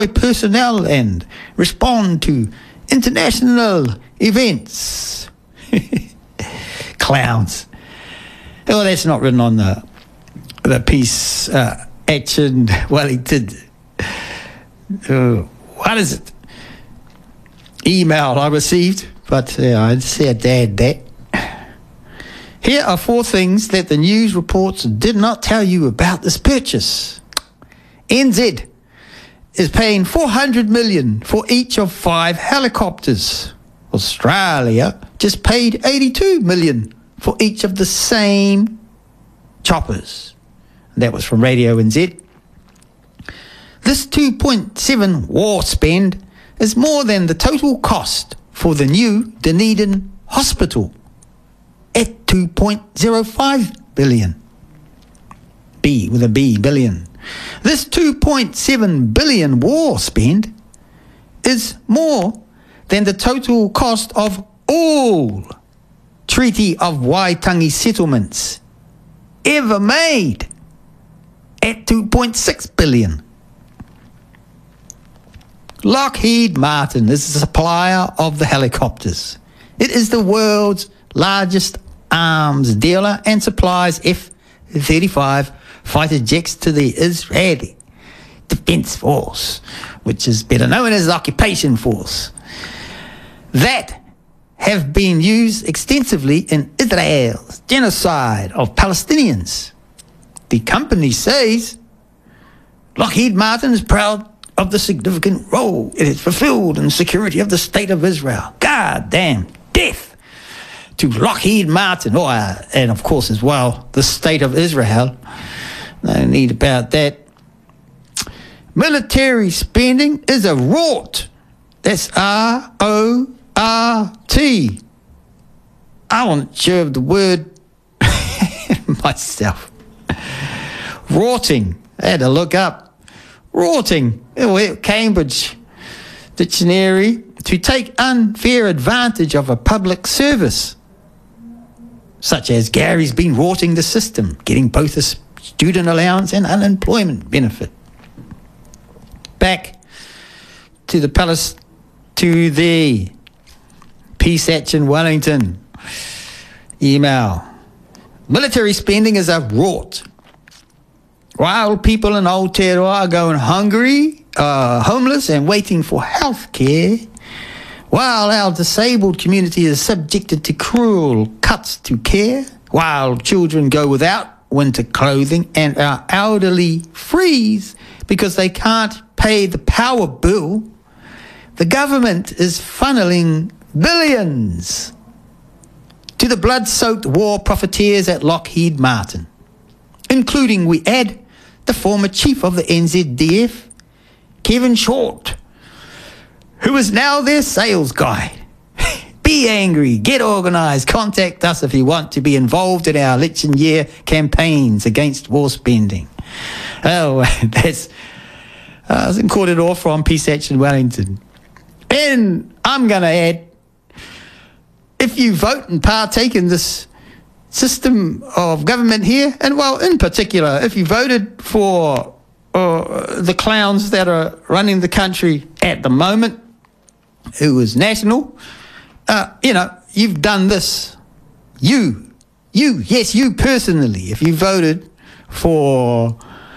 personnel and respond to international events. Clowns. Oh, that's not written on the Peace Action Wellington. What is it? Email I received, but I said that. Here are 4 things that the news reports did not tell you about this purchase. NZ is paying $400 million for each of 5 helicopters. Australia just paid $82 million for each of the same choppers. That was from Radio NZ. This 2.7 war spend is more than the total cost for the new Dunedin Hospital at 2.05 billion. B with a B, billion. This 2.7 billion war spend is more than the total cost of all Treaty of Waitangi settlements ever made at 2.6 billion. Lockheed Martin is the supplier of the helicopters. It is the world's largest arms dealer and supplies F-35 fighter jets to the Israeli Defense Force, which is better known as the Occupation Force, that have been used extensively in Israel's genocide of Palestinians. The company says Lockheed Martin is proud of the significant role it has fulfilled in the security of the State of Israel. God damn, death to Lockheed Martin, and of course as well, the State of Israel. No need about that. Military spending is a rort. That's R-O-R-T. I wasn't sure of the word myself. Rorting. I had to look up. Rorting. Cambridge Dictionary. To take unfair advantage of a public service, such as Gary's been rorting the system, getting both a student allowance and unemployment benefit. Back to the Peace Action Wellington email. Military spending is a rort. While people in Aotearoa are going hungry, homeless and waiting for health care, while our disabled community is subjected to cruel cuts to care, while children go without winter clothing and our elderly freeze because they can't pay the power bill, the government is funneling billions to the blood-soaked war profiteers at Lockheed Martin, including, we add, the former chief of the NZDF, Kevin Short, who is now their sales guy. Be angry, get organised, contact us if you want to be involved in our election year campaigns against war spending. Oh, that's... I was quoted off from Peace Action Wellington. And I'm going to add, if you vote and partake in this system of government here, and well, in particular, if you voted for the clowns that are running the country at the moment, who is national, you've done this. You personally, if you voted for,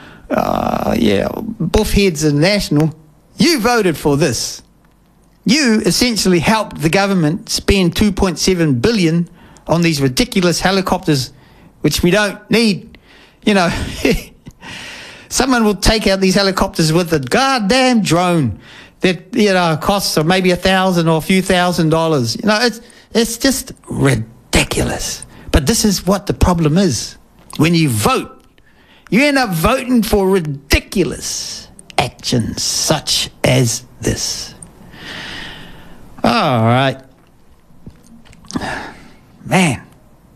Buffheads and National, you voted for this. You essentially helped the government spend $2.7 billion on these ridiculous helicopters, which we don't need. Someone will take out these helicopters with a goddamn drone that, costs maybe $1,000 or a few $1,000s. It's just ridiculous. But this is what the problem is. When you vote, you end up voting for ridiculous actions such as this. All right. Man.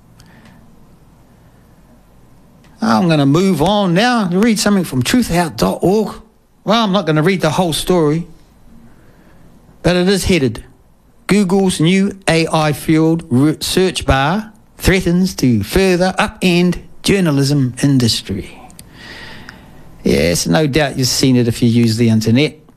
I'm going to move on now to read something from truthout.org. Well, I'm not going to read the whole story, but it is headed, Google's new AI-fueled search bar threatens to further upend journalism industry. Yes, no doubt you've seen it if you use the internet.